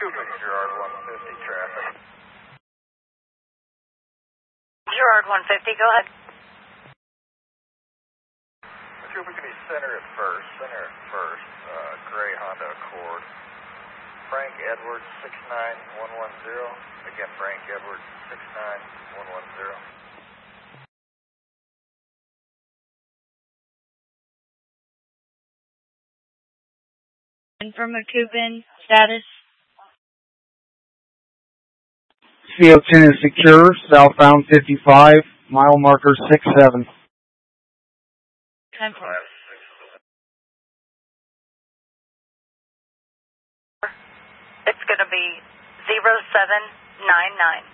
McCoupin, Gerard 150 traffic. Gerard 150, go ahead. McCoupin, can you center at first? Gray Honda Accord. Frank Edwards 69110. Again, Frank Edwards 69110. And for McCoupin, status? CO10 is secure, southbound 55, mile marker 67. Time for it's going to be 0799.